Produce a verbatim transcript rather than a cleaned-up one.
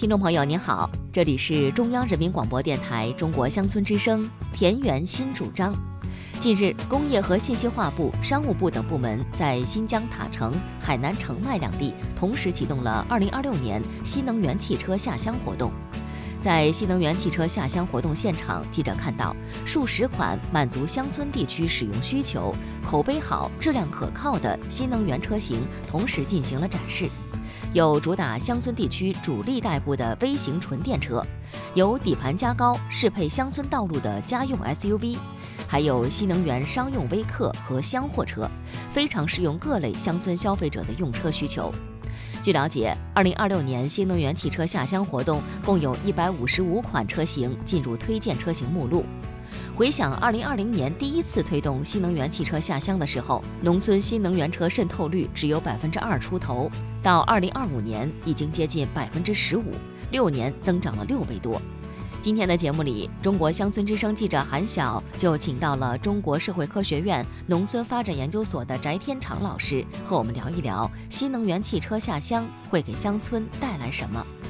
听众朋友您好，这里是中央人民广播电台中国乡村之声田园新主张。近日，工业和信息化部、商务部等部门在新疆塔城、海南澄迈两地同时启动了二零二六年新能源汽车下乡活动。在新能源汽车下乡活动现场，记者看到数十款满足乡村地区使用需求、口碑好、质量可靠的新能源车型同时进行了展示。有主打乡村地区主力代步的微型纯电车，有底盘加高适配乡村道路的家用 S U V， 还有新能源商用微客和厢货车，非常适用各类乡村消费者的用车需求。据了解，二零二六年新能源汽车下乡活动共有一百五十五款车型进入推荐车型目录。回想二零二零年第一次推动新能源汽车下乡的时候，农村新能源车渗透率只有百分之二出头，到二零二五年已经接近百分之十五，六年增长了六倍多。今天的节目里，中国乡村之声记者韩晓就请到了中国社会科学院农村发展研究所的翟天长老师，和我们聊一聊新能源汽车下乡会给乡村带来什么。